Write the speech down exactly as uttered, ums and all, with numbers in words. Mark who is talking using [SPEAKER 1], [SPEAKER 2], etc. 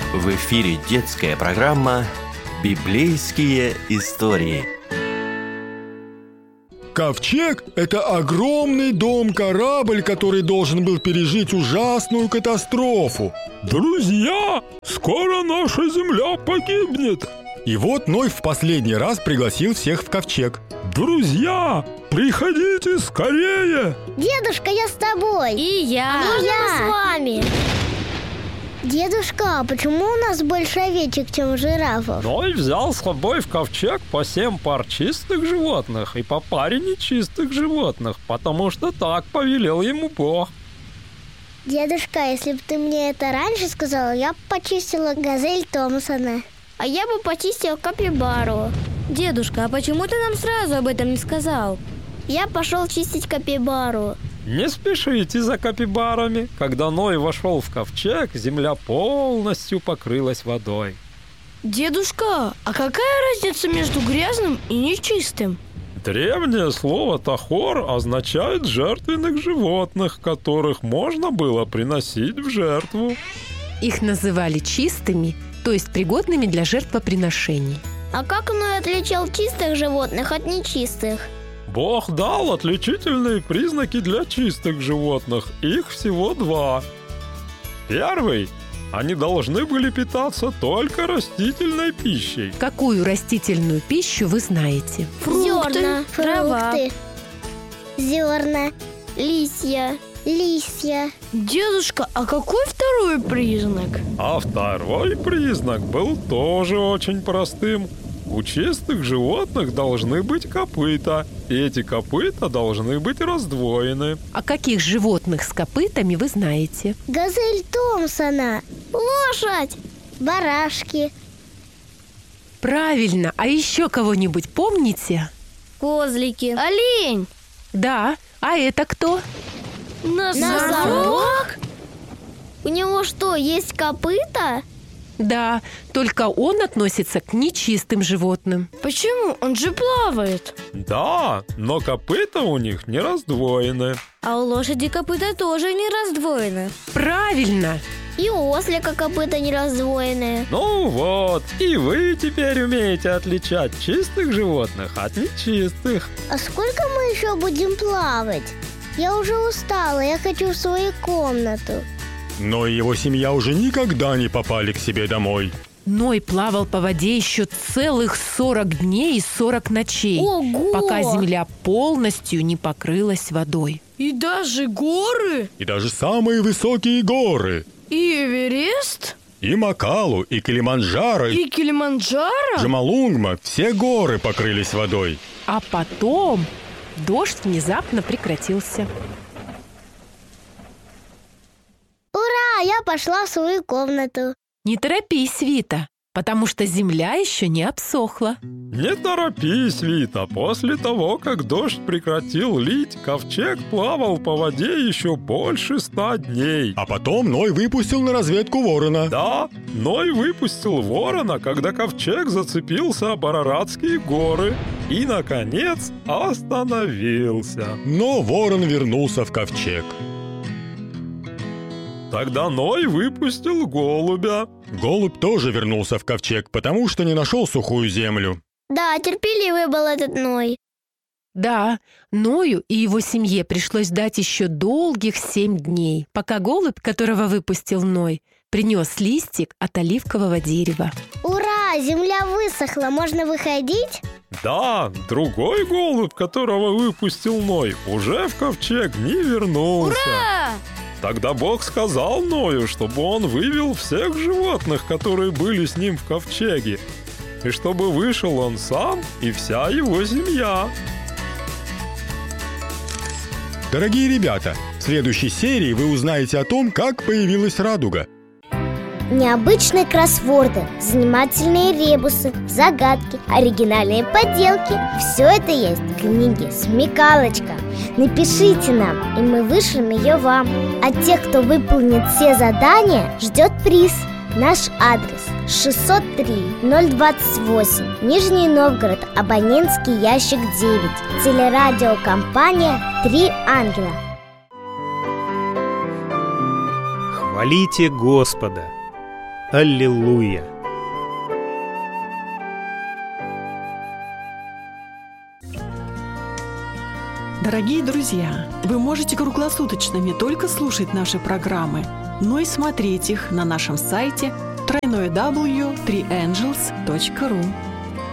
[SPEAKER 1] В эфире детская программа «Библейские истории».
[SPEAKER 2] Ковчег – это огромный дом-корабль, который должен был пережить ужасную катастрофу.
[SPEAKER 3] Друзья, скоро наша земля погибнет.
[SPEAKER 2] И вот Ной в последний раз пригласил всех в ковчег.
[SPEAKER 3] Друзья, приходите скорее.
[SPEAKER 4] Дедушка, я с тобой.
[SPEAKER 5] И я.
[SPEAKER 4] И я
[SPEAKER 5] с вами.
[SPEAKER 4] Дедушка, а почему у нас больше овечек, чем жирафов?
[SPEAKER 3] Ной взял с собой в ковчег по семь пар чистых животных и по паре нечистых животных, потому что так повелел ему Бог.
[SPEAKER 4] Дедушка, если бы ты мне это раньше сказал, я бы почистила газель Томпсона.
[SPEAKER 5] А я бы почистил капибару. Дедушка, а почему ты нам сразу об этом не сказал? Я пошел чистить капибару.
[SPEAKER 3] Не спешите за капибарами. Когда Ной вошел в ковчег, земля полностью покрылась водой.
[SPEAKER 5] Дедушка, а какая разница между грязным и нечистым?
[SPEAKER 3] Древнее слово «тахор» означает жертвенных животных, которых можно было приносить в жертву.
[SPEAKER 6] Их называли чистыми, то есть пригодными для жертвоприношений.
[SPEAKER 5] А как Ной отличал чистых животных от нечистых?
[SPEAKER 3] Бог дал отличительные признаки для чистых животных. Их всего два. Первый. Они должны были питаться только растительной пищей.
[SPEAKER 6] Какую растительную пищу вы знаете?
[SPEAKER 5] Зерна, трава,
[SPEAKER 4] фрукты, зерна,
[SPEAKER 5] листья.
[SPEAKER 4] листья.
[SPEAKER 5] Дедушка, а какой второй признак?
[SPEAKER 3] А второй признак был тоже очень простым. У чистых животных должны быть копыта, и эти копыта должны быть раздвоены.
[SPEAKER 6] А каких животных с копытами вы знаете?
[SPEAKER 4] Газель Томпсона,
[SPEAKER 5] Лошадь!
[SPEAKER 4] барашки.
[SPEAKER 6] Правильно, а еще кого-нибудь помните?
[SPEAKER 5] Козлики. Олень!
[SPEAKER 6] Да, а это кто?
[SPEAKER 5] Носорог? У него что, есть копыта?
[SPEAKER 6] Да, только он относится к нечистым животным.
[SPEAKER 5] Почему? Он же плавает.
[SPEAKER 3] Да, но копыта у них не раздвоены.
[SPEAKER 5] А у лошади копыта тоже не раздвоены.
[SPEAKER 6] Правильно!
[SPEAKER 5] И у ослика копыта не раздвоенные.
[SPEAKER 3] Ну вот, и вы теперь умеете отличать чистых животных от нечистых.
[SPEAKER 4] А сколько мы еще будем плавать? Я уже устала, я хочу в свою комнату.
[SPEAKER 2] Но и его семья уже никогда не попали к себе домой.
[SPEAKER 6] Ной плавал по воде еще целых сорок дней и сорок ночей.
[SPEAKER 5] Ого!
[SPEAKER 6] Пока земля полностью не покрылась водой.
[SPEAKER 5] И даже горы?
[SPEAKER 2] И даже самые высокие горы.
[SPEAKER 5] И Эверест?
[SPEAKER 2] И Макалу, и Килиманджаро, и
[SPEAKER 5] И Килиманджаро?
[SPEAKER 2] Джомолунгма. Все горы покрылись водой.
[SPEAKER 6] А потом дождь внезапно прекратился.
[SPEAKER 4] Ура, я пошла в свою комнату.
[SPEAKER 6] Не торопись, Вита, потому что земля еще не обсохла.
[SPEAKER 3] Не торопись, Вита. После того, как дождь прекратил лить, ковчег плавал по воде еще больше ста дней.
[SPEAKER 2] А потом Ной выпустил на разведку ворона.
[SPEAKER 3] Да, Ной выпустил ворона, когда ковчег зацепился об Араратские горы и, наконец, остановился.
[SPEAKER 2] Но ворон вернулся в ковчег.
[SPEAKER 3] Тогда Ной выпустил голубя.
[SPEAKER 2] Голубь тоже вернулся в ковчег, потому что не нашел сухую землю.
[SPEAKER 5] Да, терпеливый был этот Ной.
[SPEAKER 6] Да, Ною и его семье пришлось ждать еще долгих семь дней, пока голубь, которого выпустил Ной, принес листик от оливкового дерева.
[SPEAKER 4] Ура, земля высохла, можно выходить?
[SPEAKER 3] Да, другой голубь, которого выпустил Ной, уже в ковчег не вернулся.
[SPEAKER 5] Ура!
[SPEAKER 3] Тогда Бог сказал Ною, чтобы он вывел всех животных, которые были с ним в ковчеге, и чтобы вышел он сам и вся его семья.
[SPEAKER 2] Дорогие ребята, в следующей серии вы узнаете о том, как появилась радуга.
[SPEAKER 4] Необычные кроссворды, занимательные ребусы, загадки, оригинальные поделки. Все это есть в книге «Смекалочка». Напишите нам, и мы вышлем ее вам. А тех, кто выполнит все задания, ждет приз. Наш адрес шестьсот три ноль двадцать восемь, Нижний Новгород, абонентский ящик девять. Телерадиокомпания «Три ангела».
[SPEAKER 7] Хвалите Господа! Аллилуйя!
[SPEAKER 8] Дорогие друзья, вы можете круглосуточно не только слушать наши программы, но и смотреть их на нашем сайте дабл ю дабл ю дабл ю точка три энджелс точка ру.